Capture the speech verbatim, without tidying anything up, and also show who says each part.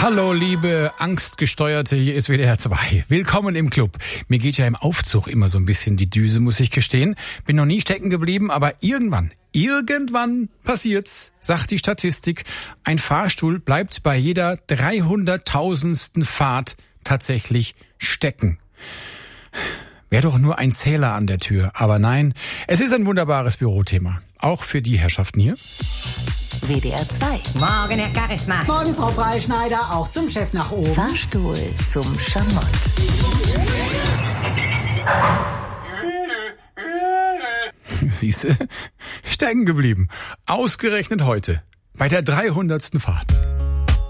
Speaker 1: Hallo liebe Angstgesteuerte, hier ist W D R zwei. Willkommen im Club. Mir geht ja im Aufzug immer so ein bisschen die Düse, muss ich gestehen. Bin noch nie stecken geblieben, aber irgendwann, irgendwann passiert's, sagt die Statistik. Ein Fahrstuhl bleibt bei jeder dreihunderttausendsten Fahrt tatsächlich stecken. Wäre doch nur ein Zähler an der Tür. Aber nein, es ist ein wunderbares Bürothema. Auch für die Herrschaften hier.
Speaker 2: W D R zwei.
Speaker 3: Morgen, Herr Charisma.
Speaker 4: Morgen, Frau Freischneider, auch zum Chef nach oben.
Speaker 2: Fahrstuhl zum Schamott.
Speaker 1: Siehste, stecken geblieben. Ausgerechnet heute. Bei der dreihundertsten Fahrt.